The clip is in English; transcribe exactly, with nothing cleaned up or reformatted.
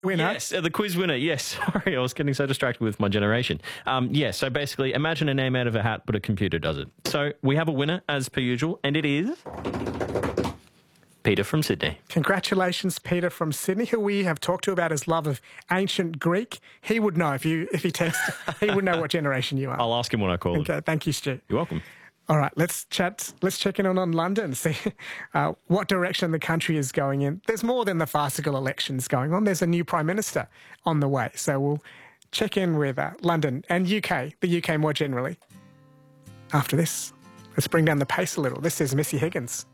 winner. Yes, uh, the quiz winner. Yes, sorry, I was getting so distracted with my generation. Um, yes, so basically, imagine a name out of a hat, but a computer does it. So we have a winner, as per usual, and it is Peter from Sydney. Congratulations, Peter from Sydney, who we have talked to about his love of ancient Greek. He would know if you if he texted. He would know what generation you are. I'll ask him when I call him. Okay, thank you, Stu. You're welcome. All right, let's chat. Let's check in on, on London, see uh, what direction the country is going in. There's more than the farcical elections going on. There's a new Prime Minister on the way. So we'll check in with uh, London and U K, the U K more generally. After this, let's bring down the pace a little. This is Missy Higgins.